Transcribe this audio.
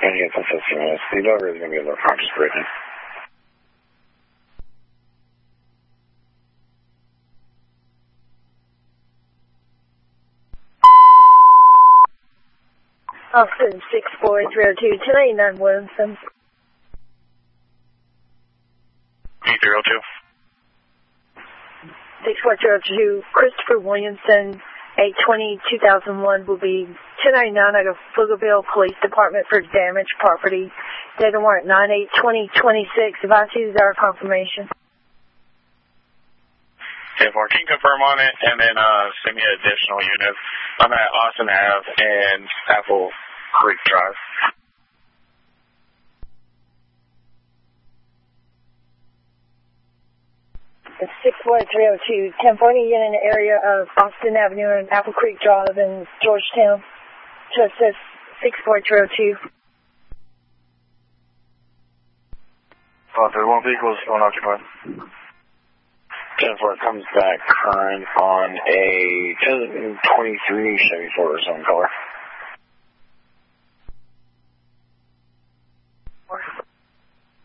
going to get some 15 minutes. The driver is going to be a little conscious braking. Austin 6402, 1089 Williamson. 302. 6402, Christopher Williamson, 820-2001 will be 1099 at a Pflugerville Police Department for damaged property. Data warrant 98-20-26. Advise you our confirmation. 10-4, can you confirm on it and then send me an additional unit? I'm at Austin Ave and Apple Creek Drive. It's 64302, 1040 unit in the area of Austin Avenue and Apple Creek Drive in Georgetown. Just says 64302. There's one vehicle is unoccupied. 10-4 comes back current on a 2023 Chevy Forest on color.